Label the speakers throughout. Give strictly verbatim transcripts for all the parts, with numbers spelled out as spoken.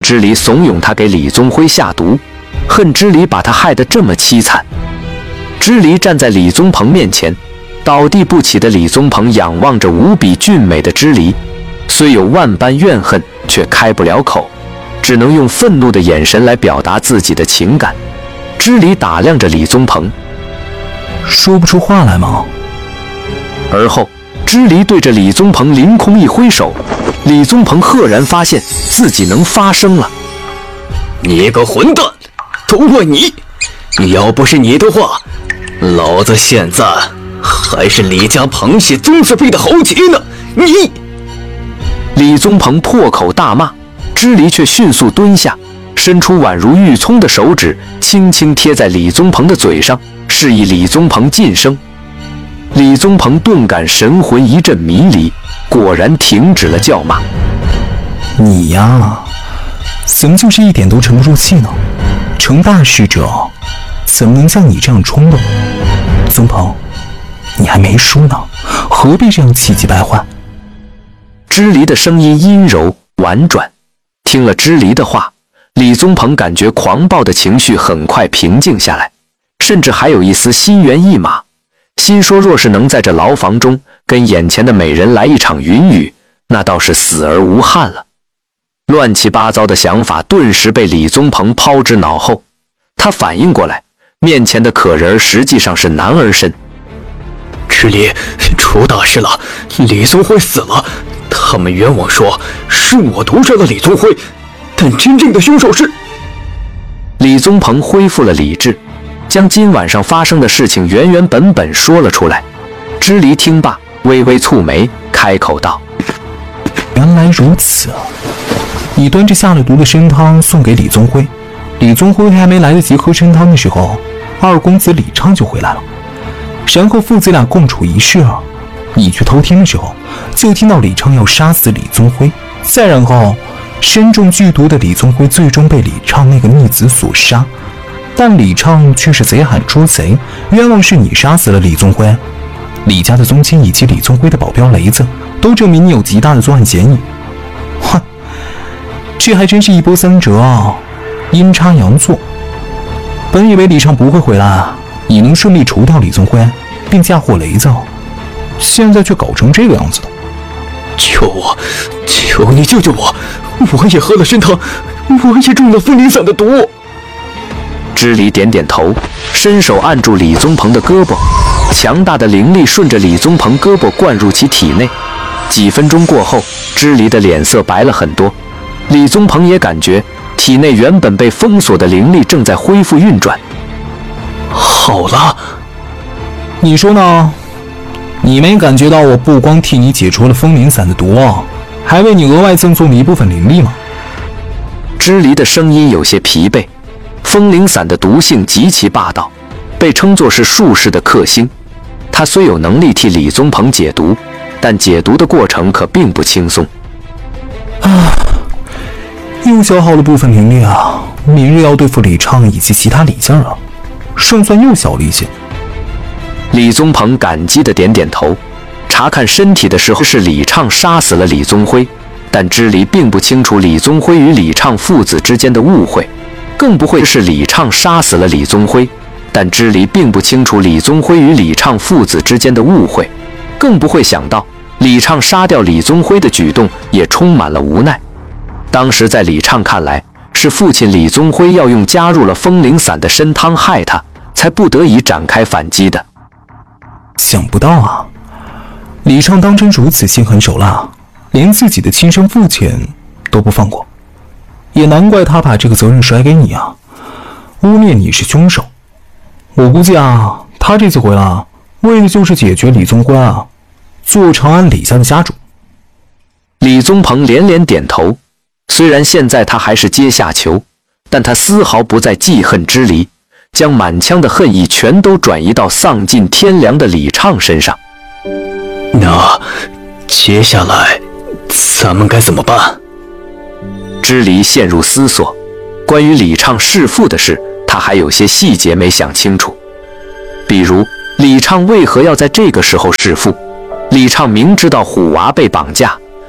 Speaker 1: 知离怂恿他给李宗辉下毒，恨知离把他害得这么凄惨。知离站在李宗鹏面前，倒地不起的李宗鹏仰望着无比俊美的知离，虽有万般怨恨，却开不了口，只能用愤怒的眼神来表达自己的情感。知离打量着李宗鹏，
Speaker 2: 说不出话来吗？
Speaker 1: 而后知离对着李宗鹏凌空一挥手，李宗鹏赫然发现自己能发声了。
Speaker 3: 你个混蛋，都怪你！要不是你的话，老子现在还是李家螃蟹宗师辈的豪杰呢！你……
Speaker 1: 李宗鹏破口大骂，知离却迅速蹲下，伸出宛如玉葱的手指，轻轻贴在李宗鹏的嘴上，示意李宗鹏噤声。李宗鹏顿感神魂一阵迷离，果然停止了叫骂。
Speaker 2: 你呀，怎么就是一点都沉不住气呢？成大事者，怎么能像你这样冲动？宗鹏，你还没输呢，何必这样气急败坏？
Speaker 1: 知离的声音阴柔婉转，听了知离的话，李宗鹏感觉狂暴的情绪很快平静下来，甚至还有一丝心猿意马。心说若是能在这牢房中跟眼前的美人来一场云雨，那倒是死而无憾了。乱七八糟的想法顿时被李宗鹏抛之脑后，他反应过来，面前的可人实际上是男儿身。
Speaker 3: 知离，出大事了，李宗辉死了。他们冤枉说是我毒杀了李宗辉，但真正的凶手是……
Speaker 1: 李宗鹏恢复了理智，将今晚上发生的事情原原本本说了出来。知离听罢，微微蹙眉，开口道：“
Speaker 2: 原来如此，你端着下了毒的参汤送给李宗辉，李宗辉还没来得及喝参汤的时候，二公子李畅就回来了，然后父子俩共处一室。你去偷听的时候，就听到李畅要杀死李宗辉，再然后身中剧毒的李宗辉最终被李畅那个逆子所杀。”但李畅却是贼喊捉贼，冤枉是你杀死了李宗辉。李家的宗亲以及李宗辉的保镖雷子都证明你有极大的作案嫌疑。哼，这还真是一波三折啊，阴差阳错。本以为李畅不会回来，你能顺利除掉李宗辉并嫁祸雷子，现在却搞成这个样子的。
Speaker 3: 救我！求你救救我！我也喝了参汤，我也中了风铃散的毒。
Speaker 1: 知离点点头，伸手按住李宗鹏的胳膊，强大的灵力顺着李宗鹏胳膊灌入其体内。几分钟过后，知离的脸色白了很多，李宗鹏也感觉体内原本被封锁的灵力正在恢复运转。
Speaker 3: 好了，
Speaker 2: 你说呢？你没感觉到我不光替你解除了风铃散的毒，还为你额外赠送了一部分灵力吗？
Speaker 1: 知离的声音有些疲惫。风铃散的毒性极其霸道，被称作是术士的克星。他虽有能力替李宗鹏解毒，但解毒的过程可并不轻松。
Speaker 2: 啊，又消耗了部分灵力啊！明日要对付李畅以及其他李家人，胜算又小了一些。
Speaker 1: 李宗鹏感激地点点头。查看身体的时候是李畅杀死了李宗辉，但知离并不清楚李宗辉与李畅父子之间的误会。更不会是李畅杀死了李宗辉，但知离并不清楚李宗辉与李畅父子之间的误会，更不会想到李畅杀掉李宗辉的举动也充满了无奈。当时在李畅看来，是父亲李宗辉要用加入了风铃散的参汤害他，才不得已展开反击的。
Speaker 2: 想不到啊，李畅当真如此心狠手辣，连自己的亲生父亲都不放过。也难怪他把这个责任甩给你啊，污蔑你是凶手。我估计啊，他这次回来为的就是解决李宗辉啊，做长安李家的家主。
Speaker 1: 李宗鹏连连点头，虽然现在他还是阶下囚，但他丝毫不再记恨知离，将满腔的恨意全都转移到丧尽天良的李畅身上。
Speaker 3: 那接下来咱们该怎么办？
Speaker 1: 知离陷入思索，关于李畅弑父的事，他还有些细节没想清楚。比如，李畅为何要在这个时候弑父？李畅明知道虎娃被绑架，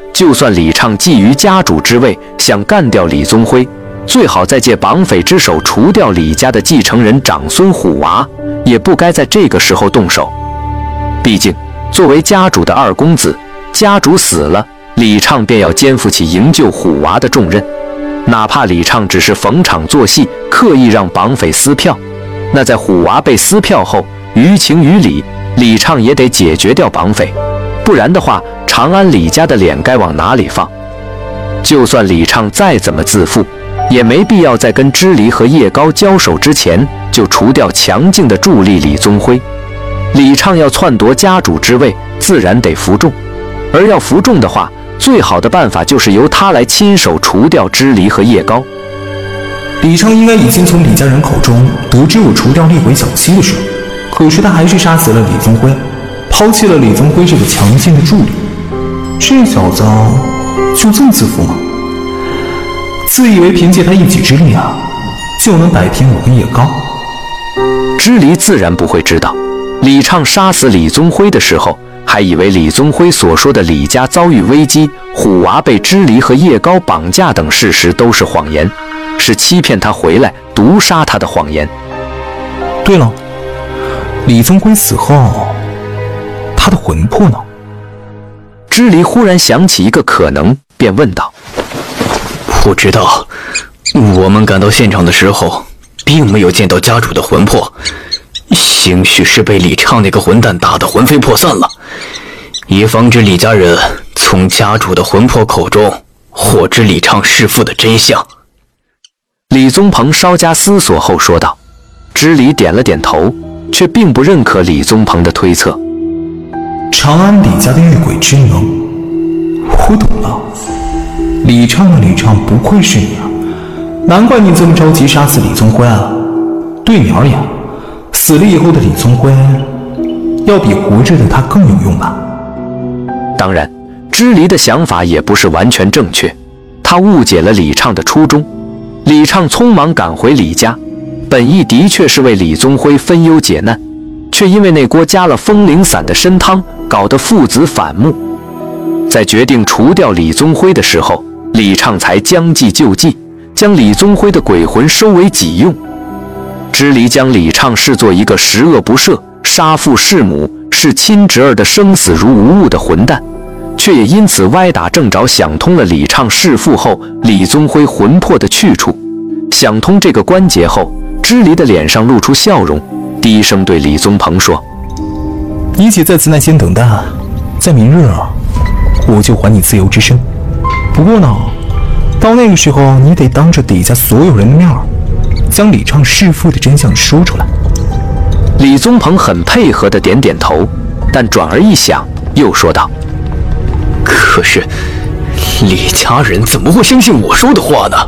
Speaker 1: 就算李畅觊觎家主之位，想干掉李宗辉，最好再借绑匪之手除掉李家的继承人长孙虎娃，也不该在这个时候动手。毕竟，作为家主的二公子，家主死了，李畅便要肩负起营救虎娃的重任。哪怕李畅只是逢场作戏，刻意让绑匪撕票，那在虎娃被撕票后，于情于理，李畅也得解决掉绑匪，不然的话，长安李家的脸该往哪里放？就算李畅再怎么自负，也没必要在跟支离和叶高交手之前就除掉强劲的助力李宗辉。李畅要篡夺家主之位，自然得服众，而要服众的话，最好的办法就是由他来亲手除掉支离和叶高。
Speaker 2: 李畅应该已经从李家人口中得知我除掉厉鬼小七的事，可是他还是杀死了李宗辉，抛弃了李宗辉这个强劲的助力。这小子就这么自负吗？自以为凭借他一己之力啊，就能摆平我跟叶高？
Speaker 1: 支离自然不会知道，李畅杀死李宗辉的时候，还以为李宗辉所说的李家遭遇危机、虎娃被支离和叶高绑架等事实都是谎言，是欺骗他回来毒杀他的谎言。
Speaker 2: 对了，李宗辉死后，他的魂魄呢？
Speaker 1: 支离忽然想起一个可能，便问道：
Speaker 3: 不知道，我们赶到现场的时候，并没有见到家主的魂魄，兴许是被李畅那个混蛋打得魂飞魄散了，以防止李家人从家主的魂魄口中获知李畅弑父的真相。
Speaker 1: 李宗鹏稍加思索后说道。支离点了点头，却并不认可李宗鹏的推测。
Speaker 2: 长安李家的御鬼之能，我懂了。李畅的李畅，不愧是你啊！难怪你这么着急杀死李宗辉啊！对你而言，死了以后的李宗辉，要比活着的他更有用吧？
Speaker 1: 当然，支离的想法也不是完全正确，他误解了李畅的初衷。李畅匆忙赶回李家，本意的确是为李宗辉分忧解难，却因为那锅加了风铃散的参汤，搞得父子反目。在决定除掉李宗辉的时候，李畅才将计就计，将李宗辉的鬼魂收为己用。支离将李畅视作一个十恶不赦、杀父弑母、视亲侄儿的生死如无物的混蛋，却也因此歪打正着想通了李畅弑父后李宗辉魂魄的去处。想通这个关节后，支离的脸上露出笑容，低声对李宗鹏说：
Speaker 2: 你且在此耐心等待，在明日我就还你自由之身。不过呢，到那个时候你得当着底下所有人的面将李畅弑父的真相说出来。
Speaker 1: 李宗鹏很配合地点点头，但转而一想，又说道：
Speaker 3: 可是李家人怎么会相信我说的话呢？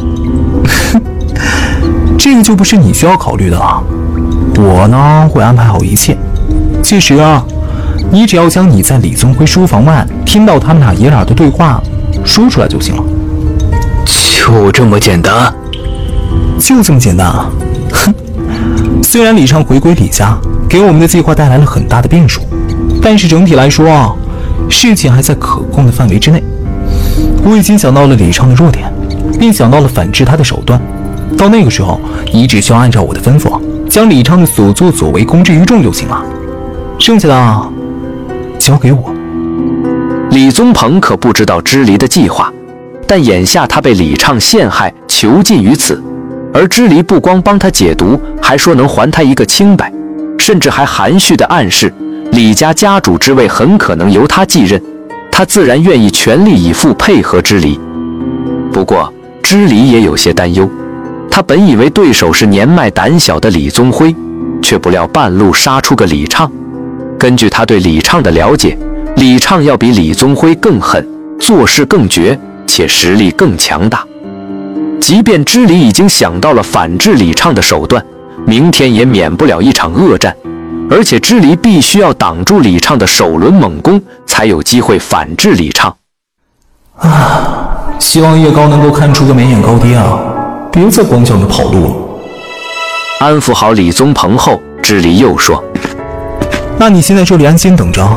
Speaker 2: 这个就不是你需要考虑的了。我呢，会安排好一切。届时啊，你只要将你在李宗辉书房外听到他们俩爷俩的对话说出来就行了。
Speaker 3: 就这么简单？
Speaker 2: 就这么简单啊！哼，虽然李畅回归李家，给我们的计划带来了很大的变数，但是整体来说啊，事情还在可控的范围之内。我已经想到了李畅的弱点，并想到了反制他的手段。到那个时候，你只需要按照我的吩咐，将李畅的所作所为公之于众就行了。剩下的啊，交给我。
Speaker 1: 李宗鹏可不知道支离的计划，但眼下他被李畅陷害，囚禁于此，而支离不光帮他解毒，还说能还他一个清白，甚至还含蓄地暗示李家家主之位很可能由他继任。他自然愿意全力以赴配合支离。不过支离也有些担忧，他本以为对手是年迈胆小的李宗辉，却不料半路杀出个李畅。根据他对李畅的了解，李畅要比李宗辉更狠，做事更绝，且实力更强大。即便支离已经想到了反制李畅的手段，明天也免不了一场恶战。而且支离必须要挡住李畅的首轮猛攻，才有机会反制李畅。
Speaker 2: 啊，希望叶高能够看出个眉眼高低啊，别再光想着跑路了。
Speaker 1: 安抚好李宗鹏后，支离又说：
Speaker 2: 那你先在这里安心等着，